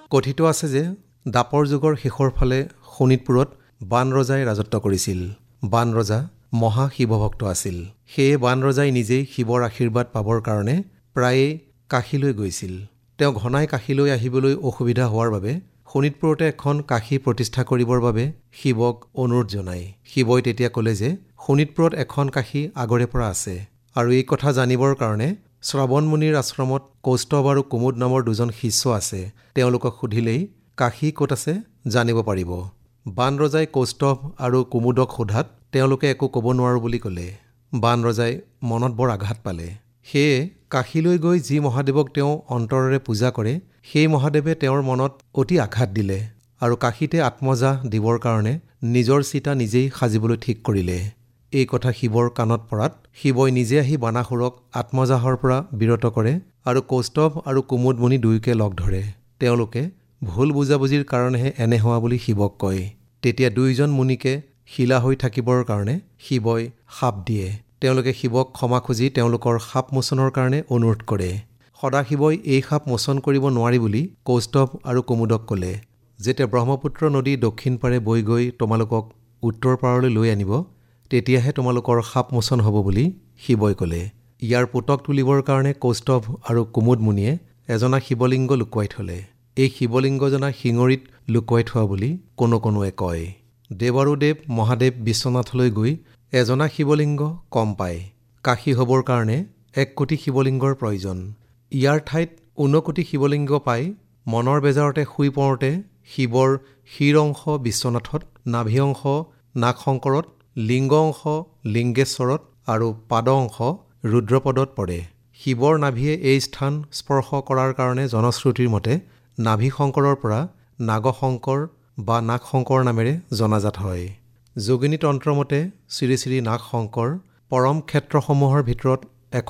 কথিত আছে যে দাপৰ যুগৰ শেষৰ ফালে শোণিতপুৰত বান ৰজাই ৰাজত্ব কৰিছিল। বান ৰজা মহা শিৱভক্ত আছিল। সেয়ে বান ৰজাই নিজেই শিৱৰ আশীৰ্বাদ পাবৰ কাৰণে প্ৰায়েই কাশীলৈ গৈছিল। তেওঁ ঘনাই কাশীলৈ আহিবলৈ অসুবিধা হোৱাৰ বাবে শোণিতপুৰতে এখন কাশী প্ৰতিষ্ঠা কৰিবৰ বাবে শিৱক অনুৰোধ জনায়। শিৱই তেতিয়া ক'লে যে শোণিতপুৰত এখন কাশী আগৰে পৰা আছে আৰু এই কথা জানিবৰ কাৰণে শ্ৰৱণ মুনিৰ আশ্ৰমত কৌস্তভ আৰু কুমুদ নামৰ দুজন শিষ্য আছে। তেওঁলোকক সুধিলেই কাশী ক'ত আছে জানিব পাৰিব। বান ৰজাই কৌস্তভ আৰু কুমুদক সোধাত তেওঁলোকে একো ক'ব নোৱাৰো বুলি ক'লে। বান ৰজাই মনত বৰ আঘাত পালে। সেয়ে কাশীলৈ গৈ যি মহাদেৱক তেওঁ অন্তৰেৰে পূজা কৰে সেই মহাদেৱে তেওঁৰ মনত অতি আঘাত দিলে আৰু কাশীতে আত্মজা দিবৰ কাৰণে নিজৰ চিতা নিজেই সাজিবলৈ ঠিক কৰিলে। এই কথা শিৱৰ কাণত পৰাত শিৱই নিজে আহি বানাসুৰক আত্মজাহৰ পৰা বিৰত কৰে আৰু কৌস্তভ আৰু কুমুদ মুনি দুয়োকে লগ ধৰে। তেওঁলোকে ভুল বুজাবুজিৰ কাৰণেহে এনে হোৱা বুলি শিৱক কয়। তেতিয়া দুয়োজন মুনিকে শিলা হৈ থাকিবৰ কাৰণে শিৱই শাপ দিয়ে। তেওঁলোকে শিৱক ক্ষমা খুজি তেওঁলোকৰ শাপ মোচনৰ কাৰণে অনুৰোধ কৰে। সদাশিৱই এই শাপ মোচন কৰিব নোৱাৰি বুলি কৌস্তভ আৰু কুমুদক ক'লে। যেতিয়া ব্ৰহ্মপুত্ৰ নদী দক্ষিণ পাৰে বৈ গৈ তোমালোকক উত্তৰ পাৰলৈ লৈ আনিব তেতিয়াহে তোমালোকৰ শাপ মোচন হ'ব বুলি শিৱই ক'লে। ইয়াৰ পুতক তুলিবৰ কাৰণে কৌস্তভ আৰু কুমুদ মুনিয়ে এজনা শিৱলিংগ লুকুৱাই থলে। এই শিৱলিংগজনা শিঙৰিত লুকুৱাই থোৱা বুলি কোনোৱে কয়। দেৱ আৰু দেৱ মহাদেৱ বিশ্বনাথলৈ গৈ এজনা শিৱলিংগ কম পায়। কাশী হ'বৰ কাৰণে 1 কোটি শিৱলিংগৰ প্ৰয়োজন। ইয়াৰ ঠাইত 59 কোটি শিৱলিংগ পাই মনৰ বেজাৰতে শুই পৰোঁতে শিৱৰ শিৰ অংশ বিশ্বনাথত, নাভি অংশ নাগশংকৰত, লিংগ অংশ লিংগেশ্বৰত আৰু পাদ অংশ ৰুদ্ৰপদত পৰে। শিৱৰ নাভিয়ে এই স্থান স্পৰ্শ কৰাৰ কাৰণে জনশ্ৰুতিৰ মতে নাভি শংকৰৰ পৰা নাগশংকৰ বা নাগশংকৰ নামেৰে জনাজাত হয়। যোগিনী তন্ত্ৰমতে শ্ৰী শ্ৰী নাগশংকৰ পৰম ক্ষেত্ৰসমূহৰ ভিতৰত